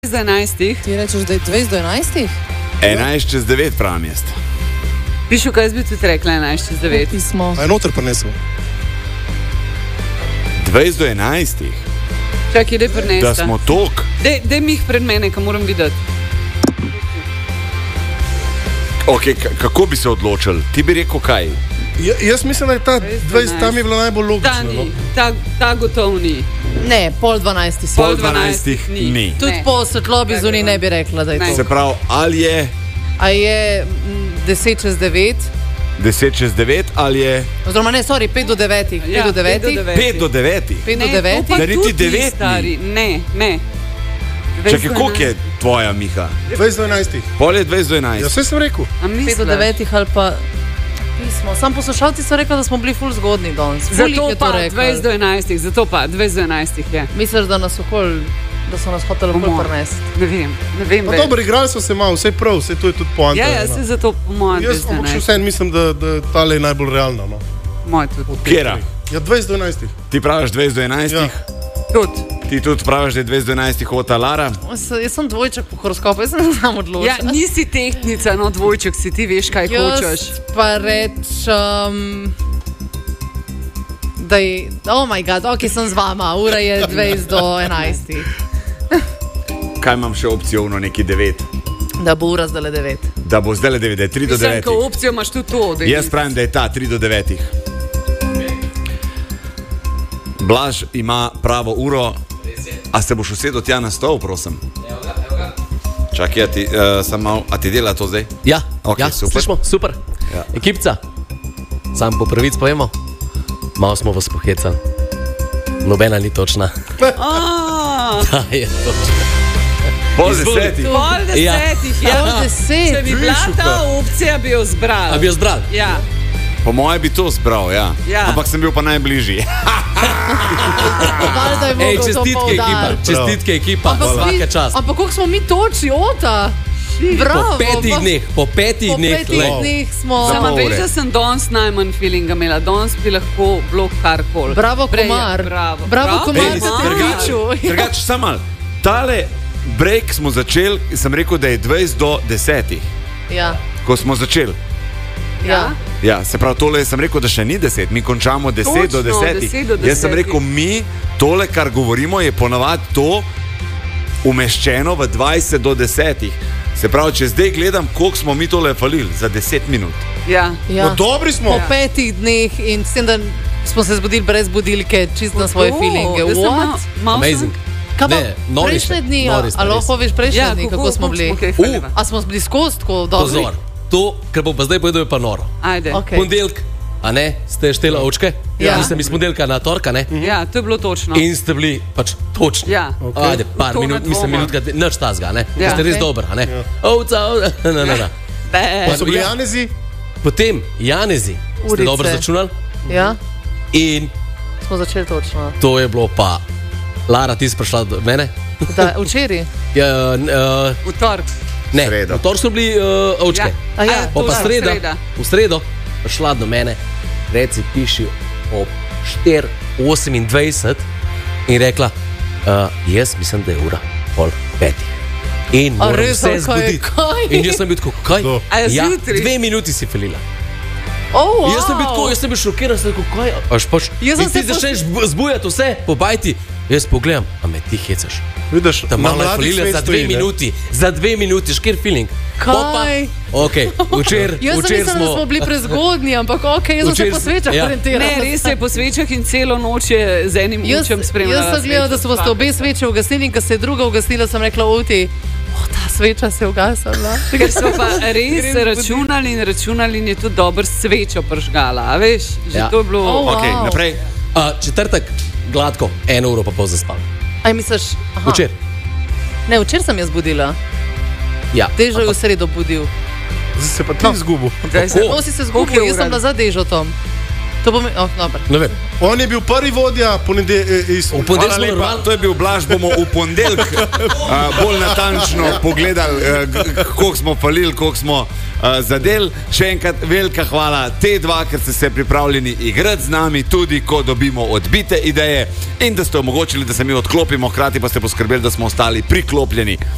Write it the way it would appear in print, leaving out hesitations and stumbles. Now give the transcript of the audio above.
20 do 11. Ti rečeš, da je 20 do 11? 11 čez 9 pravim jaz. Pišu, kaj jaz bi tudi rekla 11 čez 9. Pismo. A je noter prinesel? 20 do 11. Čakaj, daj prinesta. Da smo tok. Daj mi jih pred mene, ka moram videti. Ok, kako bi se odločili? Ti bi rekel kaj? Jaz mislim, da je ta 20 tam je bilo najbolj logično. Ta ni, ta gotov ni. Ne, pol 12 si. Pol 12 ni. Tudi po svetlobi zunaj ne bi rekla, da je to. Se pravi, ali je... A je 10 čez 9? 10 čez 9 ali je... Oziroma ne, sorry, 5 do 9. 5 do 9. 5 do 9. 5 do Ne, 9. to pa Da niti tudi 9 stari. Ne. Čakaj, koliko je tvoja, Miha? 20 do 11. Pol je 20 do 11. Jaz sem rekel. 5 do 9 ali pa pismo. Sam poslušalci so rekli, da smo bili ful zgodni danes. Zato pa 20 do 11. Zato pa 20 do 11 je. Misliš, da nas okoli, da so nas hoteli bolj prinesti? Ne vem No več. dobro, igrali so se malo, vse prav, vse to je tudi poanta. Ja, se zato po mojem 20 Jaz do ampak še 11. vsem mislim, da tale je najbolj realna. No. Moj tudi. Kjera? Ja, 20 do 11. Ti praviš 20 do 11? Ja. Tudi. Ti tudi praviš, da je 20 do 11 hota Lara? Jaz sem dvojček po horoskopu, jaz sem sam odločila. Ja, nisi tehtnica, no dvojček si, ti veš, kaj hočeš. Jaz pa rečem, da je, oh my god, ok, sem z vama, ura je 20 do 11. Kaj imam še opcijo, neki 9? Da bo ura zdaj 9. Da bo zdaj 9, da je 3 do Mislim, 9. ko opcijo imaš tudi to. Jaz pravim, da je ta 3 do 9. Blaž ima pravo uro. A se boš usedel tja na stol, prosim? Čakaj, a ti dela to zdaj? Ja, Ok, ja, super. slišimo, super. Ja. Ekipca, sam po prvic povemo, malo smo vas pohecali. Nobena ni točna. Ta je točna. Pol Izvoli. 10. Pol desetih, ja. Pol 10. Če bi bila ta opcija, bi jo zbral. A bi jo zbrali? Ja. Po moje bi to zbral, ja. Ja. Ampak sem bil pa najbližji. Valjda je Ej, mogel to čestitke ekipa, poudariti. čestitke ekipa, vsake čast. Ampak koliko smo mi točni, Ota? Bravo. Po petih Po dneh, petih lej. dneh smo. Za Sama pol veš, ure. da sem danes najmanj feelinga imela. Danes bi lahko blok karkoli. Bravo, Prej je- Komar. Bravo. Bravo, Komar, Ej, za te drugače, piču. drugače, samo malo. Tale break smo začeli, sem rekel, da je 20 do 10. Ja, Ko smo začeli. ja. Ja, se pravi, tole sem rekel, da še ni 10, mi končamo 10 do Točno, 10. 10 do Jaz sem 10. rekel, mi tole, kar govorimo, je ponavadi to umeščeno v 20 do 10. Se pravi, če zdaj gledam, koliko smo mi tole falili za 10 minut. Ja. Ja. No, dobri smo. Po 5 dneh in s tem, da smo se zbudili brez budilke, čist na svoje feelinge. Jaz sem What? Amazing. Kaj pa Ne, nori prejšnje ste, dni, nori ste, ali res. lahko poveš prejšnje Ja, dni, kako smo bili? kaj faliva. A smo bili skozi tako dobri? Pozor, to, kar bo pa zdaj povedal, je pa noro. Ajde. Ok. Ponedeljek, a ne, ste šteli ovčke? Ja. Nisem iz ponedeljka na torka, ne? Ja, to je bilo točno. In ste bili pač točni. Ja. Ajde, par To ne minut, mislim, dvomim. minutka, nič tazga, ne? Ja. Ste res Ok. dober, a ne? Ovca, na. Pa so bili Ja. Janezi? Potem Janezi, ste Urice. dobro začunali Ja, in smo začeli točno. to je bilo pa, Lara, ti si prišla do mene? Da, včeraj. Ja, V torek. ne, Sredo. v torek so bili ovčke. A ja, Pa pa sreda. v sredo prišla do mene, reci, piši ob 4:28 in rekla, jaz mislim, da je ura 4:30. In A moram res, se ali kaj? zbuditi. Kaj? In jaz sem bil tako, kaj? Do. A je Ja, zjutraj? 2 minuti si felila. Oh, wow. Jaz sem bil tako, jaz sem bil šokiran, sem rekel, kaj? Až pač, Jaz sem in ti se začneš zbujati vse, pobajti. Jaz pogledam, a me ti hecaš. Vidiš, Ta na malo je mladih falila svet za 2 stoji, ne? minuti, za 2 minuti, škir feeling. Kaj? Ok, včeraj Jaz sem mislila, da smo bili prezgodni, ampak ok, jaz sem se Včeraj po sem- svečah ja. orientirala. Ne, res je po svečah in celo noč je z enim Jaz učem spremljala. sem gledala, da so vas obe sveče ugasnili in ko se je druga ugasnila, sem rekla, oti, ta sveča se je ugasala. Ker smo pa res računali in je tudi dobro svečo pržgala, a veš? Že Ja. to je bilo... Oh, Ok, wow. naprej. Četrtek, gladko, 1 uro pa pol zaspal. Aj misliš, aha. Včeraj. Ne, včeraj sem jaz budila. Ja. Dežo je v sredo budil. Zdaj se pa ti izgubil. No, si se zgubil, jaz sem bila za Dežo tom. To pomeni, oh, dobro. Ne vem. On je bil prvi vodja V ponedeljek Hvala smo lepa, normalno. to je bil Blaž, bomo v ponedeljek bolj natančno pogledali, koliko smo falili, koliko smo zadeli. Še enkrat velika hvala te dva, ker ste se pripravljeni igrati z nami, tudi ko dobimo odbite ideje in da ste omogočili, da se mi odklopimo, hkrati pa ste poskrbeli, da smo ostali priklopljeni.